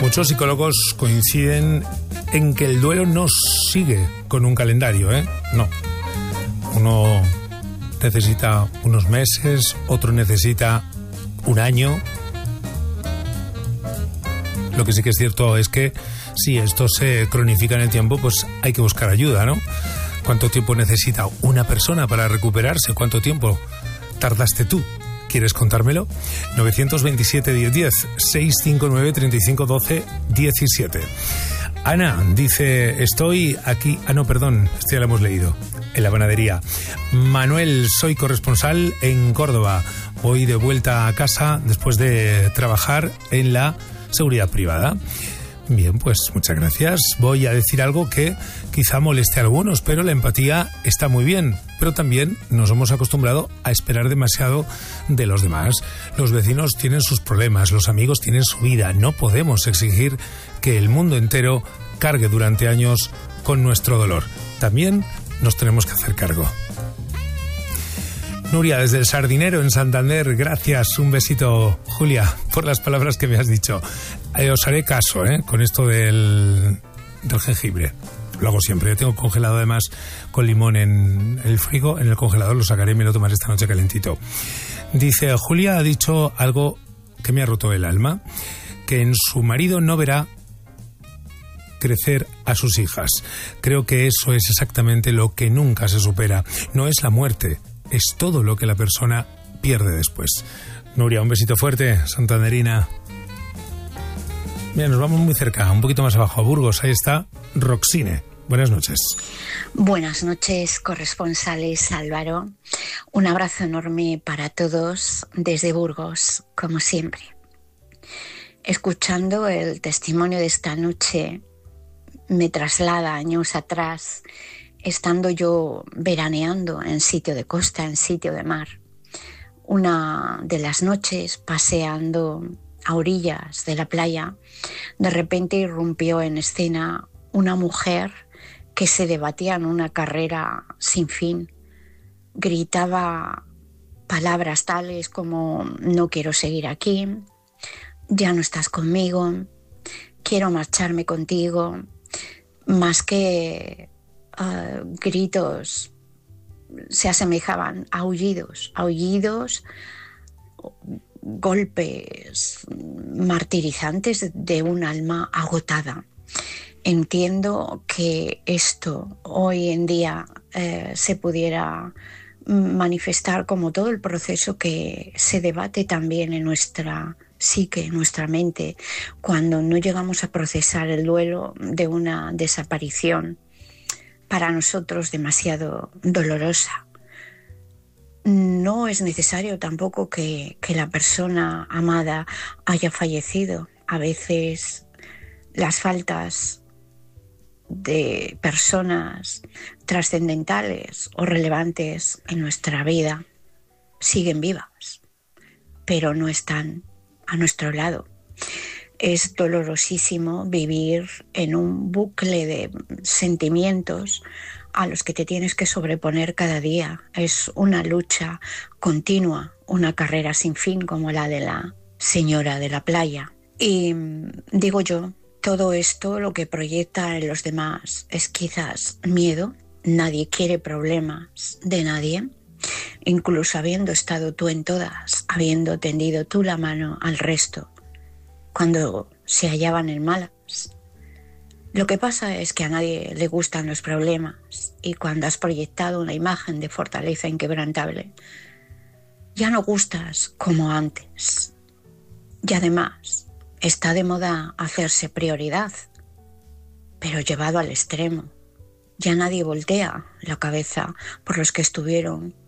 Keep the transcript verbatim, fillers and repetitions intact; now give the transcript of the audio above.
Muchos psicólogos coinciden en que el duelo no sigue con un calendario, ¿eh? No. Uno necesita unos meses, otro necesita un año. Lo que sí que es cierto es que si esto se cronifica en el tiempo, pues hay que buscar ayuda, ¿no? ¿Cuánto tiempo necesita una persona para recuperarse? ¿Cuánto tiempo tardaste tú? ¿Quieres contármelo? nueve dos siete, diez, diez, seis cinco nueve, tres cinco uno dos, uno siete. Ana dice, estoy aquí... Ah, no, perdón, esto ya lo hemos leído. En la panadería. Manuel, soy corresponsal en Córdoba. Voy de vuelta a casa después de trabajar en la seguridad privada. Bien, pues muchas gracias. Voy a decir algo que quizá moleste a algunos, pero la empatía está muy bien. Pero también nos hemos acostumbrado a esperar demasiado de los demás. Los vecinos tienen sus problemas, los amigos tienen su vida. No podemos exigir que el mundo entero cargue durante años con nuestro dolor. También nos tenemos que hacer cargo. Nuria, desde el Sardinero, en Santander, gracias, un besito, Julia, por las palabras que me has dicho. Eh, os haré caso, ¿eh? Con esto del, del jengibre. Lo hago siempre. Yo tengo congelado además con limón en el frigo, en el congelador, lo sacaré y me lo tomaré esta noche calentito. Dice, Julia ha dicho algo que me ha roto el alma, que en su marido no verá crecer a sus hijas. Creo que eso es exactamente lo que nunca se supera. No es la muerte, es todo lo que la persona pierde después. Nuria, un besito fuerte, santanderina. Mira, nos vamos muy cerca, un poquito más abajo, a Burgos. Ahí está Roxine. Buenas noches. Buenas noches, corresponsales Álvaro. Un abrazo enorme para todos desde Burgos, como siempre. Escuchando el testimonio de esta noche, me traslada años atrás, estando yo veraneando en sitio de costa, en sitio de mar. Una de las noches, paseando a orillas de la playa, de repente irrumpió en escena una mujer que se debatía en una carrera sin fin. Gritaba palabras tales como no quiero seguir aquí, ya no estás conmigo, quiero marcharme contigo. Más que uh, gritos, se asemejaban a aullidos, aullidos, golpes martirizantes de un alma agotada. Entiendo que esto hoy en día eh, se pudiera manifestar como todo el proceso que se debate también en nuestra psique, en nuestra mente, cuando no llegamos a procesar el duelo de una desaparición para nosotros demasiado dolorosa. No es necesario tampoco que, que la persona amada haya fallecido. A veces las faltas de personas trascendentales o relevantes en nuestra vida siguen vivas, pero no están a nuestro lado. Es dolorosísimo vivir en un bucle de sentimientos a los que te tienes que sobreponer cada día. Es una lucha continua, una carrera sin fin como la de la señora de la playa. Y digo yo, todo esto lo que proyecta en los demás es quizás miedo. Nadie quiere problemas de nadie. Incluso habiendo estado tú en todas, habiendo tendido tú la mano al resto, cuando se hallaban en malas. Lo que pasa es que a nadie le gustan los problemas y cuando has proyectado una imagen de fortaleza inquebrantable, ya no gustas como antes. Y además, está de moda hacerse prioridad, pero llevado al extremo. Ya nadie voltea la cabeza por los que estuvieron